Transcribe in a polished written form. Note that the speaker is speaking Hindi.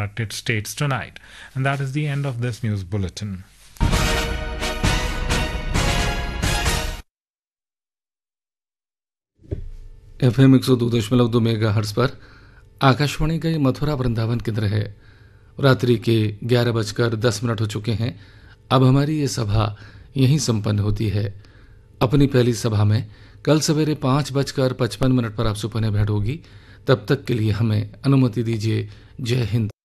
United States tonight. And that is the end of this news bulletin. FM 102.2 megahertz पर आकाशवाणी का ये मथुरा वृंदावन केंद्र है। रात्रि के 11:10 हो चुके हैं। अब हमारी ये सभा यहीं संपन्न होती है। अपनी पहली सभा में कल सवेरे 5:55 पर आपसे पुनः भेंट होगी। तब तक के लिए हमें अनुमति दीजिए। जय हिंद।